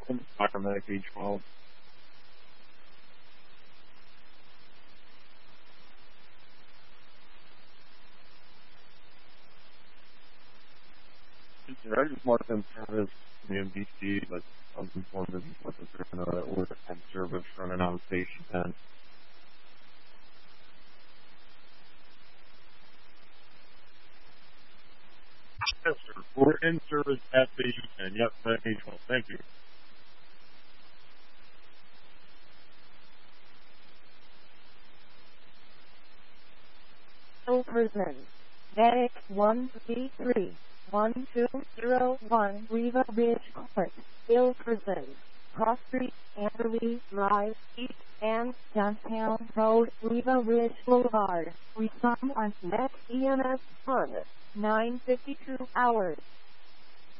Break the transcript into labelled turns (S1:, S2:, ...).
S1: Paramedic B12. I just marked in service in the MDC, but I was informed this is what the order and service running out of Station 10. Yes, sir. We're in service at Station 10. Yep, that B12. Thank you.
S2: Prison. Medic 133-1201 Riva Ridge Court, Hill Prison, Cross Street, Amberley Drive, East and Downtown Road, Riva Ridge Boulevard. Resume on next EMS Fund, 9:52 hours.